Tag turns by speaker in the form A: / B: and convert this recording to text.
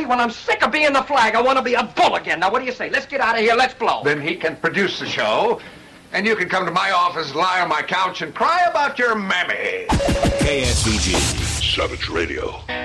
A: when I'm sick of being the flag, I want to be a bull again. Now, what do you say? Let's get out of here. Let's blow.
B: Then he can produce the show, and you can come to my office, lie on my couch, and cry about your mammy.
C: KSVG.
D: Savage Radio.